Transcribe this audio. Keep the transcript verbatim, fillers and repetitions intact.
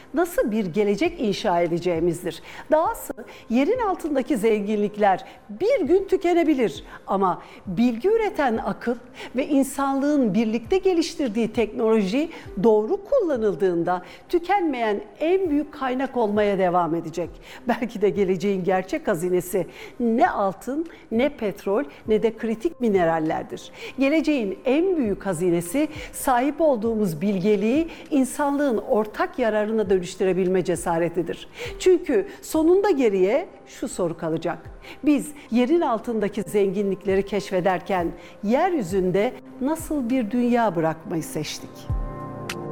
nasıl bir gelecek inşa edeceğimizdir. Dahası yerin altındaki zenginlikler bir gün tükenebilir ama bilgi üreten akıl ve insanlığın birlikte geliştirdiği teknoloji doğru kullanıldığında tükenmeyen en büyük kaynak olmaya devam edecek. Belki de geleceğin gerçek hazinesi ne altın, ne petrol, ne de kritik minerallerdir. Geleceğin en büyük hazinesi sahip olduğumuz bilgeliği insanlığın ortak yararına dönüştürebilme cesaretidir. Çünkü sonunda geriye şu soru kalacak: biz yerin altındaki zenginlikleri keşfederken yeryüzünde nasıl bir dünya bırakmayı seçtik?